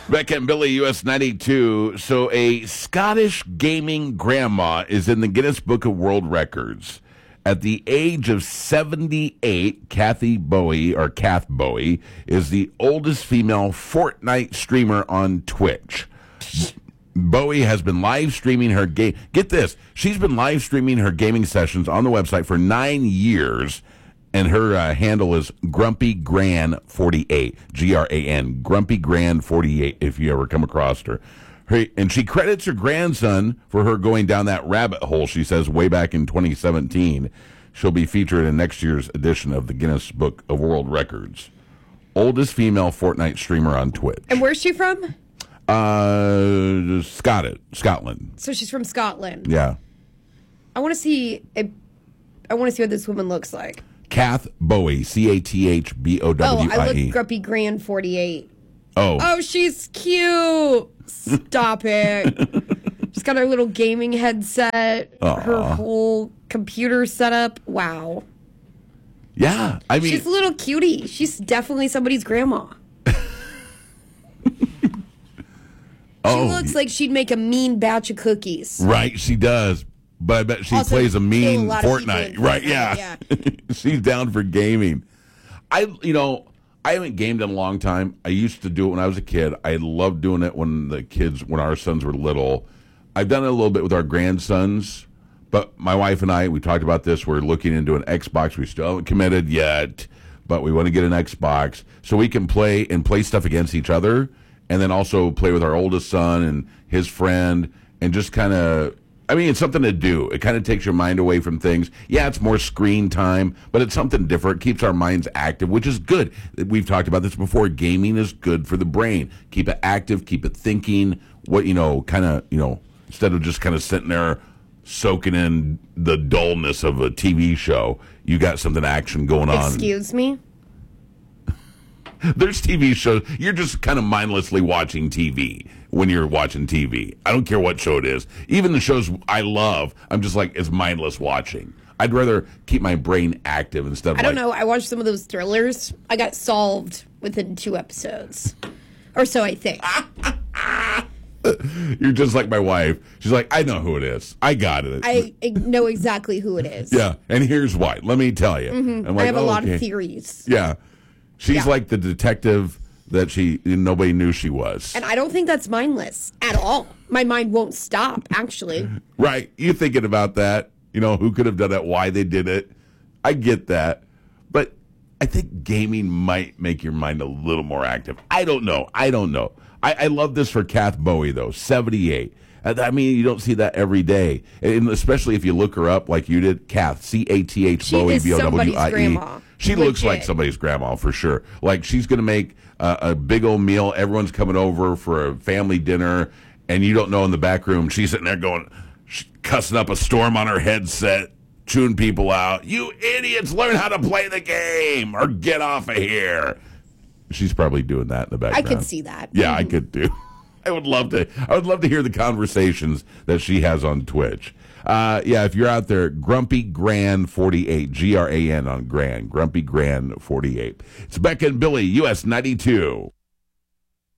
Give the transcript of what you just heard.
Becca and Billy, US 92. So a Scottish gaming grandma is in the Guinness Book of World Records. At the age of 78, Kath Bowie is the oldest female Fortnite streamer on Twitch. Bowie has been live streaming her game. Get this. She's been live streaming her gaming sessions on the website for 9 years, and her handle is GrumpyGran48, G-R-A-N, GrumpyGran48, if you ever come across her. And she credits her grandson for her going down that rabbit hole, she says, way back in 2017. She'll be featured in next year's edition of the Guinness Book of World Records. Oldest female Fortnite streamer on Twitch. And where's she from? Scotland. So she's from Scotland. Yeah. I want to see what this woman looks like. Kath Bowie, Cathbowie. Oh, I look Grumpy Grand 48. Oh, she's cute. Stop it. She's got her little gaming headset, her whole computer setup. Wow. Yeah, I mean, she's a little cutie. She's definitely somebody's grandma. She looks like she'd make a mean batch of cookies. Right, she does. But I bet she also plays a mean Fortnite. Right, yeah. She's down for gaming. I haven't gamed in a long time. I used to do it when I was a kid. I loved doing it when our sons were little. I've done it a little bit with our grandsons. But my wife and I, we talked about this. We're looking into an Xbox. We still haven't committed yet, but we want to get an Xbox so we can play stuff against each other, and then also play with our oldest son and his friend, and just kind of, it's something to do. It kind of takes your mind away from things. Yeah, it's more screen time, but it's something different. It keeps our minds active, which is good. We've talked about this before. Gaming is good for the brain. Keep it active, keep it thinking, instead of just kind of sitting there soaking in the dullness of a TV show, you got something action going on. Excuse me? There's TV shows. You're just kind of mindlessly watching TV when you're watching TV. I don't care what show it is. Even the shows I love, I'm just like, it's mindless watching. I'd rather keep my brain active instead of I don't know. I watched some of those thrillers. I got solved within 2 episodes. Or so I think. You're just like my wife. She's like, I know who it is. I got it. I know exactly who it is. Yeah, and here's why. Let me tell you. Mm-hmm. I'm like, I have a lot of theories. Yeah. She's like the detective that nobody knew she was. And I don't think that's mindless at all. My mind won't stop, actually. Right. You thinking about that. Who could have done that, why they did it. I get that. But I think gaming might make your mind a little more active. I don't know. I love this for Kath Bowie, though, 78. You don't see that every day. And especially if you look her up like you did, Kath, C-A-T-H, Bowie, B-O-W-I-E. She looks like somebody's grandma for sure. Like she's going to make a big old meal. Everyone's coming over for a family dinner, and you don't know in the back room, she's sitting there cussing up a storm on her headset, chewing people out. You idiots, learn how to play the game or get off of here. She's probably doing that in the background. I could see that. Yeah, I could too. I would love to hear the conversations that she has on Twitch. If you're out there, Grumpy Gran 48, G-R-A-N on Gran, Grumpy Gran 48. It's Becca and Billy, US 92.